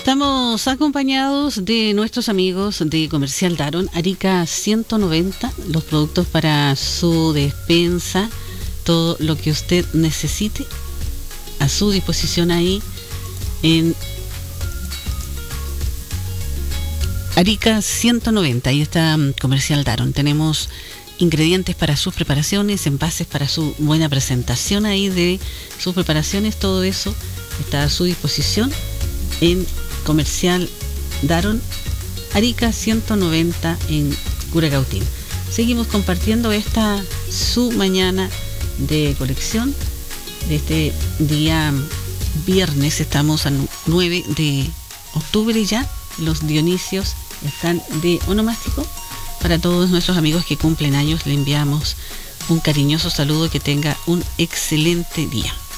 Estamos acompañados de nuestros amigos de Comercial Daron, Arica 190, los productos para su despensa, todo lo que usted necesite a su disposición ahí en Arica 190. Ahí está Comercial Daron. Tenemos ingredientes para sus preparaciones, envases para su buena presentación ahí de sus preparaciones, todo eso está a su disposición en Comercial Daron, Arica 190 en Curacautín. Seguimos compartiendo esta su mañana de colección de este día viernes. Estamos a 9 de octubre ya. Los Dionisios están de onomástico. Para todos nuestros amigos que cumplen años le enviamos un cariñoso saludo, que tenga un excelente día.